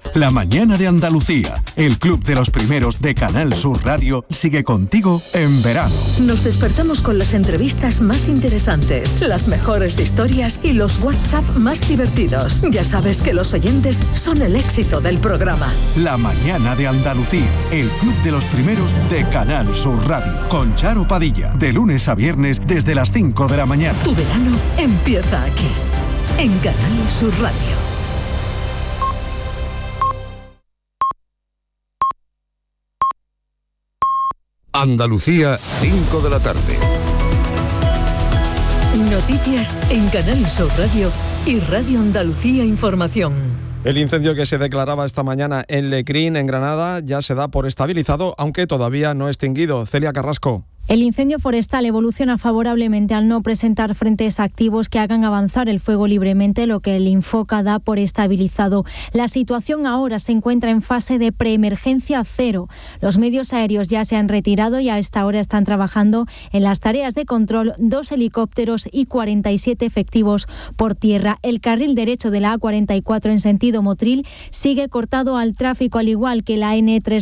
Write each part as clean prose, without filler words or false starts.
La mañana de Andalucía, el club de los primeros de Canal Sur Radio, sigue contigo en verano. Nos despertamos con las entrevistas más interesantes, las mejores historias y los WhatsApp más divertidos. Ya sabes que los oyentes son el éxito del programa. La mañana de Andalucía, el club de los primeros de Canal Sur Radio, con Charo Padilla, de lunes a viernes desde las 5 de la mañana. Tu verano empieza aquí, en Canal Sur Radio. Andalucía, 5 de la tarde. Noticias en Canal Sur Radio y Radio Andalucía Información. El incendio que se declaraba esta mañana en Lecrín, en Granada, ya se da por estabilizado, aunque todavía no extinguido. Celia Carrasco. El incendio forestal evoluciona favorablemente al no presentar frentes activos que hagan avanzar el fuego libremente, lo que el Infoca da por estabilizado. La situación ahora se encuentra en fase de preemergencia cero. Los medios aéreos ya se han retirado y a esta hora están trabajando en las tareas de control 2 helicópteros y 47 efectivos por tierra. El carril derecho de la A44 en sentido Motril sigue cortado al tráfico, al igual que la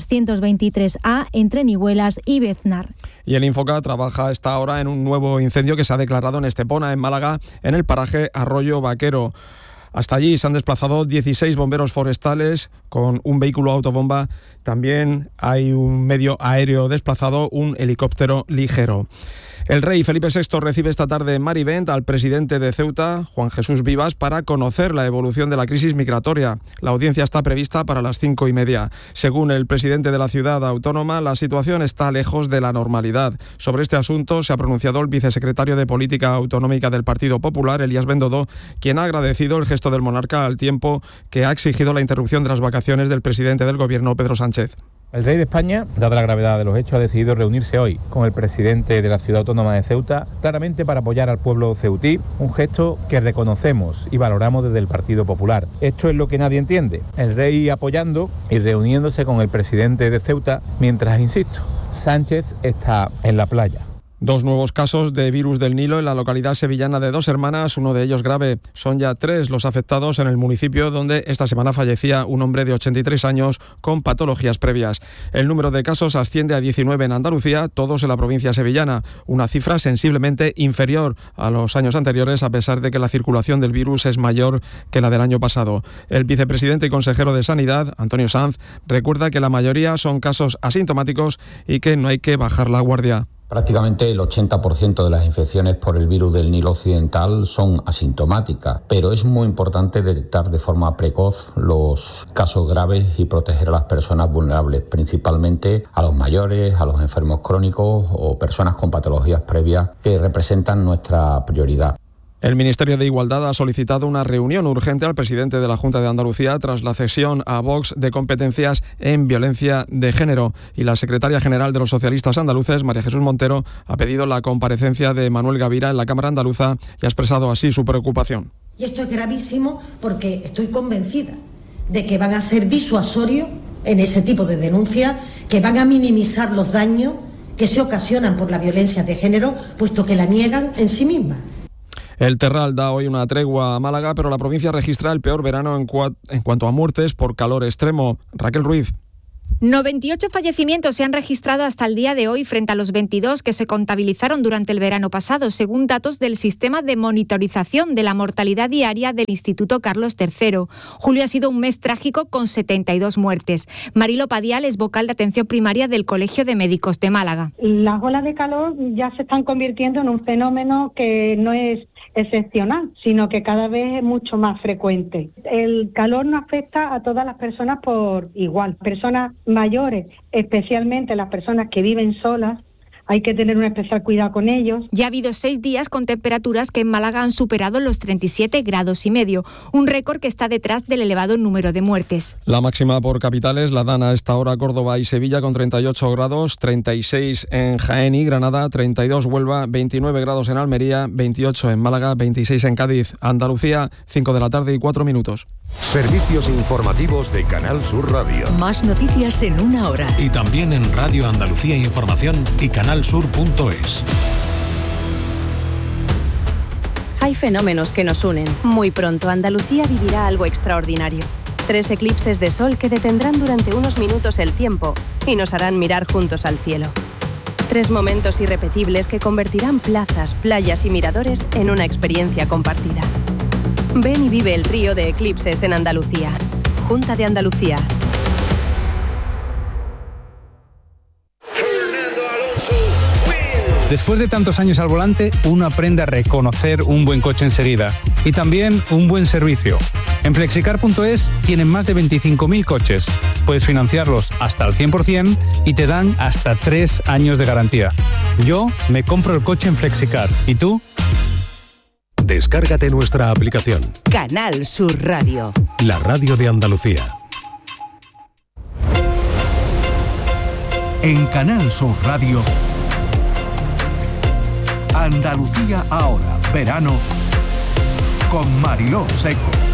N323A entre Nihuelas y Beznar. Y el Infoca trabaja a esta hora en un nuevo incendio que se ha declarado en Estepona, en Málaga, en el paraje Arroyo Vaquero. Hasta allí se han desplazado 16 bomberos forestales con un vehículo autobomba. También hay un medio aéreo desplazado, un helicóptero ligero. El rey Felipe VI recibe esta tarde en Marivent al presidente de Ceuta, Juan Jesús Vivas, para conocer la evolución de la crisis migratoria. La audiencia está prevista para las 5:30. Según el presidente de la ciudad autónoma, la situación está lejos de la normalidad. Sobre este asunto se ha pronunciado el vicesecretario de Política Autonómica del Partido Popular, Elías Bendodo, quien ha agradecido el gesto del monarca al tiempo que ha exigido la interrupción de las vacaciones del presidente del gobierno, Pedro Sánchez. El rey de España, dada la gravedad de los hechos, ha decidido reunirse hoy con el presidente de la ciudad autónoma de Ceuta, claramente para apoyar al pueblo ceutí, un gesto que reconocemos y valoramos desde el Partido Popular. Esto es lo que nadie entiende. El rey apoyando y reuniéndose con el presidente de Ceuta, mientras, insisto, Sánchez está en la playa. 2 nuevos casos de virus del Nilo en la localidad sevillana de 2 hermanas, uno de ellos grave. Son ya 3 los afectados en el municipio donde esta semana fallecía un hombre de 83 años con patologías previas. El número de casos asciende a 19 en Andalucía, todos en la provincia sevillana, una cifra sensiblemente inferior a los años anteriores, a pesar de que la circulación del virus es mayor que la del año pasado. El vicepresidente y consejero de Sanidad, Antonio Sanz, recuerda que la mayoría son casos asintomáticos y que no hay que bajar la guardia. Prácticamente el 80% de las infecciones por el virus del Nilo occidental son asintomáticas, pero es muy importante detectar de forma precoz los casos graves y proteger a las personas vulnerables, principalmente a los mayores, a los enfermos crónicos o personas con patologías previas que representan nuestra prioridad. El Ministerio de Igualdad ha solicitado una reunión urgente al presidente de la Junta de Andalucía tras la cesión a Vox de competencias en violencia de género. Y la secretaria general de los socialistas andaluces, María Jesús Montero, ha pedido la comparecencia de Manuel Gavira en la Cámara Andaluza y ha expresado así su preocupación. Y esto es gravísimo porque estoy convencida de que van a ser disuasorios en ese tipo de denuncias, que van a minimizar los daños que se ocasionan por la violencia de género, puesto que la niegan en sí misma. El Terral da hoy una tregua a Málaga, pero la provincia registra el peor verano en cuanto a muertes por calor extremo. Raquel Ruiz. 98 fallecimientos se han registrado hasta el día de hoy frente a los 22 que se contabilizaron durante el verano pasado, según datos del Sistema de Monitorización de la Mortalidad Diaria del Instituto Carlos III. Julio ha sido un mes trágico con 72 muertes. Marilo Padial es vocal de atención primaria del Colegio de Médicos de Málaga. Las olas de calor ya se están convirtiendo en un fenómeno que no es excepcional, sino que cada vez es mucho más frecuente. El calor no afecta a todas las personas por igual. Personas mayores, especialmente las personas que viven solas, hay que tener un especial cuidado con ellos. Ya ha habido 6 días con temperaturas que en Málaga han superado los 37,5 grados, un récord que está detrás del elevado número de muertes. La máxima por capitales la dan a esta hora Córdoba y Sevilla con 38 grados, 36 en Jaén y Granada, 32 Huelva, 29 grados en Almería, 28 en Málaga, 26 en Cádiz. Andalucía, 5 de la tarde y 4 minutos. Servicios informativos de Canal Sur Radio. Más noticias en 1 hora. Y también en Radio Andalucía Información y canalsur.es. Hay fenómenos que nos unen. Muy pronto Andalucía vivirá algo extraordinario. 3 eclipses de sol que detendrán durante unos minutos el tiempo y nos harán mirar juntos al cielo. 3 momentos irrepetibles que convertirán plazas, playas y miradores en una experiencia compartida. Ven y vive el trío de eclipses en Andalucía. Junta de Andalucía. Después de tantos años al volante, uno aprende a reconocer un buen coche enseguida y también un buen servicio. En Flexicar.es tienen más de 25.000 coches. Puedes financiarlos hasta el 100% y te dan hasta 3 años de garantía. Yo me compro el coche en Flexicar. ¿Y tú? Descárgate nuestra aplicación. Canal Sur Radio. La radio de Andalucía. En Canal Sur Radio, Andalucía ahora, verano, con Mariló Seco.